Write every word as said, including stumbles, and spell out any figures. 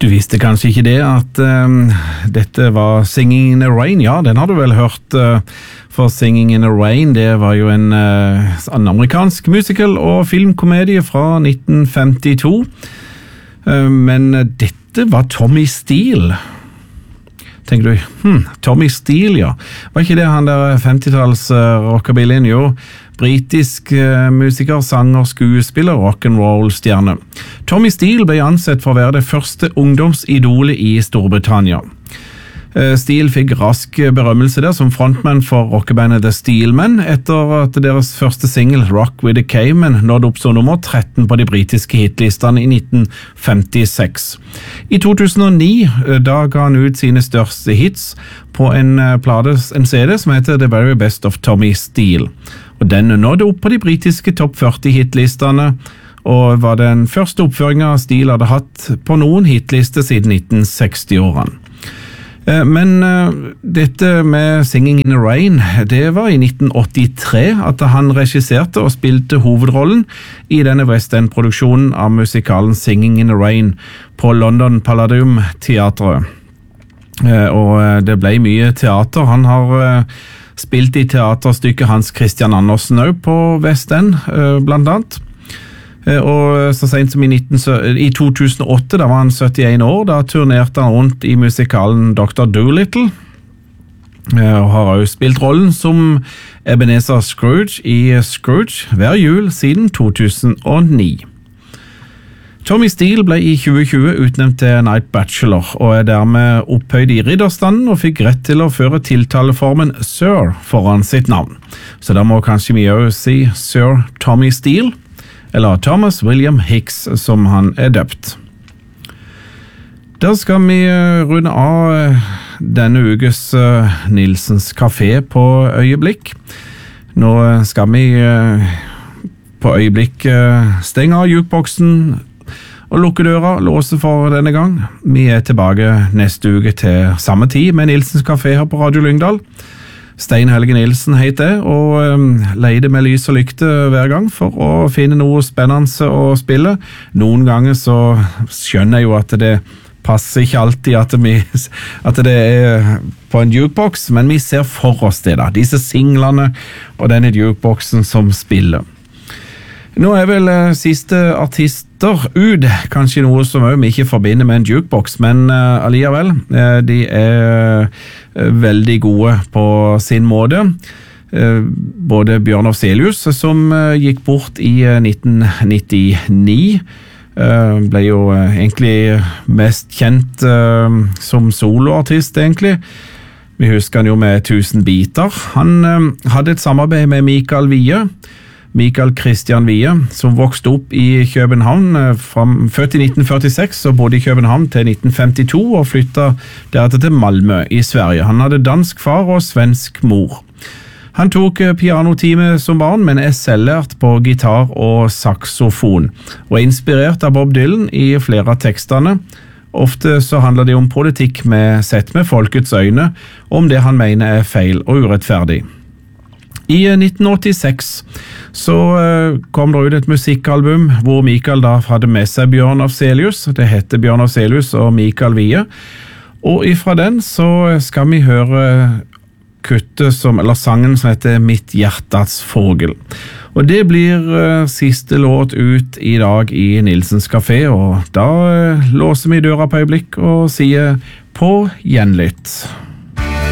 Du visste kanskje ikke det at um, dette var Singing in the Rain. Ja, den har du vel hørt, uh, for Singing in the Rain, det var jo en, uh, en amerikansk musical og filmkomedie fra nitten femtito. Uh, men dette var Tommy Steele. Tenker du, hm, Tommy Steele, ja. Var ikke det han der femtitalls uh, rockabillyen, jo? Britisk uh, musiker, sanger, skuespiller, rock'n'roll-stjerne. Tommy Steele ble ansett for å være det første ungdomsidolet i Storbritannia. Uh, Steele fikk rask berømmelse der som frontman for rockebandet The Steelmen, etter at deres første single Rock with the Cayman nådde opp som nummer tretten på de britiske hitlistene i nitten femtiseks. I to tusen og ni uh, da ga han ut sine største hits på en, uh, plate, en C D som heter The Very Best of Tommy Steele. Og den nådde opp på de britiske topp førti hitlistene, og var den første oppføringen Steele hadde hatt på noen hitliste siden nitten seksti-årene. Men dette med Singing in the Rain, det var i nitten åttitre at han regisserte og spilte hovedrollen i denne West End-produksjonen av musikalen Singing in the Rain på London Palladium-teatret. Og det ble mye teater. Han har spilt i teaterstykket Hans Christian Andersen også på West End, blant annet. Og så sent som i, nitten, i to tusen og åtte, da var han syttien år, da turnerte han rundt i musikalen doktor Dolittle, og har også spilt rollen som Ebenezer Scrooge i Scrooge hver jul siden to tusen og ni. Tommy Steele ble i tjue tjue utnevnt til Knight Bachelor, og er dermed opphøyd i ridderstanden og fikk rett til å føre tiltaleformen Sir foran sitt navn. Så da må kanskje vi også si Sir Tommy Steele, eller Thomas William Hicks, som han er døpt. Da skal vi runde av denne ukes Nilsens Café på øyeblikk. Nå skal vi på øyeblikk stenge av jukeboksen og lukke døra, låse for denne gang. Vi er tilbake neste uke til samme tid med Nilsens Café her på Radio Lyngdal. Stein Helge Nilsen heter jeg, og um, leide med lys og lykte hver gang for å finne noe spennende å spille. Noen ganger så skjønner jeg jo at det passer ikke alltid at, vi, at det er på en jukebox, men vi ser for oss det da, disse singlene og denne jukeboxen som spiller. Nå er vel uh, siste artister ut, kanskje noe som vi ikke forbinder med en jukebox, men uh, alligevel, uh, de er uh, veldig gode på sin måte. Uh, både Bjørn Afzelius, som uh, gikk bort i uh, nitten nittini, uh, ble jo uh, egentlig mest kjent uh, som soloartist, egentlig. Vi husker han jo med tusen biter. Han uh, hadde et samarbeid med Mikael Wiehe, Mikael Christian Wiehe, som vokste opp i København, født i nitten førtiseks og bodde i København til nitten femtito og flyttet deretter til Malmö i Sverige. Han hadde dansk far og svensk mor. Han tok pianotime som barn, men er selvlært på gitar og saksofon, og er inspirert av Bob Dylan i flere av tekstene. Ofte så handler det om politikk med sett med folkets øyne, om det han mener er feil og urettferdig. I nitten åttiseks så kom det ut et musikkalbum hvor Mikael da hadde med seg Bjørn Afzelius. Det heter Bjørn Afzelius og Mikael Wiehe. Og ifra den så skal vi høre kuttet som, eller sangen som heter Mitt hjertats fågel. Og det blir uh, siste låt ut i dag i Nilsens Café, og da uh, låser vi døra på øyeblikk og sier på gjenlytt.